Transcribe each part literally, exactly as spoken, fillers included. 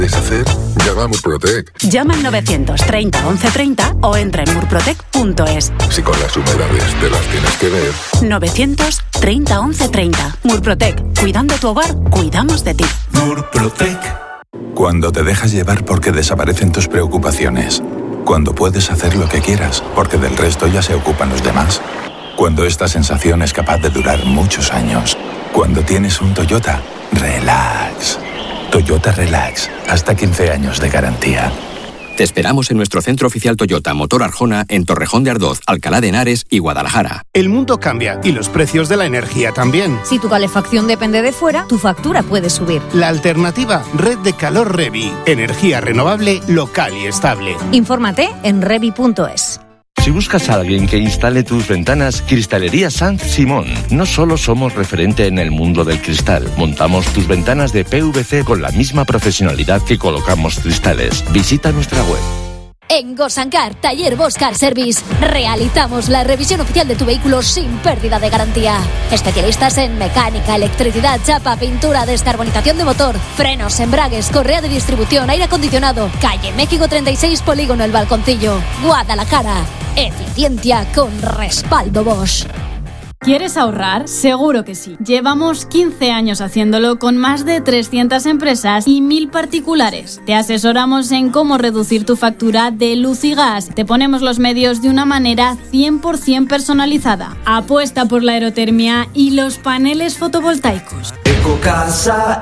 deshacer, llama a Murprotec. Llama al novecientos treinta once treinta o entra en murprotec punto es. Si con las humedades te las tienes que ver. novecientos treinta once treinta. Murprotec. Cuidando tu hogar, cuidamos de ti. Murprotec. Cuando te dejas llevar porque desaparecen tus preocupaciones. Cuando puedes hacer lo que quieras porque del resto ya se ocupan los demás. Cuando esta sensación es capaz de durar muchos años. Cuando tienes un Toyota, relax. Toyota Relax, hasta quince años de garantía. Te esperamos en nuestro centro oficial Toyota Motor Arjona en Torrejón de Ardoz, Alcalá de Henares y Guadalajara. El mundo cambia y los precios de la energía también. Si tu calefacción depende de fuera, tu factura puede subir. La alternativa, Red de Calor Revi. Energía renovable, local y estable. Infórmate en revi punto es. Si buscas a alguien que instale tus ventanas, Cristalería Sanz Simón. No solo somos referente en el mundo del cristal, montamos tus ventanas de P V C con la misma profesionalidad que colocamos cristales. Visita nuestra web. En Gosancar, Taller Boscar Service, realizamos la revisión oficial de tu vehículo sin pérdida de garantía. Especialistas en mecánica, electricidad, chapa, pintura, descarbonización de motor, frenos, embragues, correa de distribución, aire acondicionado. Calle México treinta y seis, Polígono El Balconcillo, Guadalajara. Eficiencia con respaldo Bosch. ¿Quieres ahorrar? Seguro que sí. Llevamos quince años haciéndolo con más de trescientas empresas y mil particulares. Te asesoramos en cómo reducir tu factura de luz y gas. Te ponemos los medios de una manera cien por ciento personalizada. Apuesta por la aerotermia y los paneles fotovoltaicos. Ecocasa,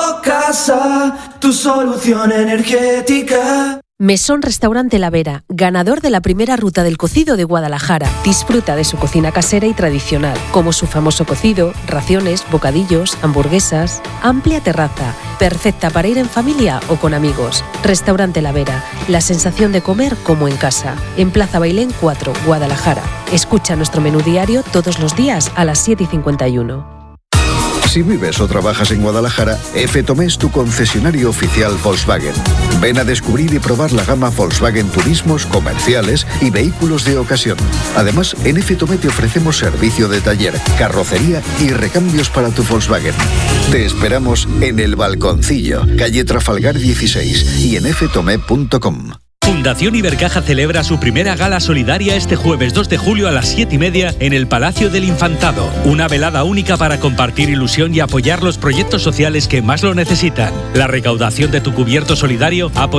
Ecocasa, tu solución energética. Mesón Restaurante La Vera, ganador de la primera ruta del cocido de Guadalajara. Disfruta de su cocina casera y tradicional, como su famoso cocido, raciones, bocadillos, hamburguesas. Amplia terraza, perfecta para ir en familia o con amigos. Restaurante La Vera, la sensación de comer como en casa. En Plaza Bailén cuatro, Guadalajara. Escucha nuestro menú diario todos los días a las siete y cincuenta y uno. Si vives o trabajas en Guadalajara, F. Tomé es tu concesionario oficial Volkswagen. Ven a descubrir y probar la gama Volkswagen Turismos, comerciales y vehículos de ocasión. Además, en F. Tomé te ofrecemos servicio de taller, carrocería y recambios para tu Volkswagen. Te esperamos en El Balconcillo, calle Trafalgar dieciséis y en f tomé punto com. Fundación Ibercaja celebra su primera gala solidaria este jueves dos de julio a las siete y media en el Palacio del Infantado. Una velada única para compartir ilusión y apoyar los proyectos sociales que más lo necesitan. La recaudación de tu cubierto solidario apoya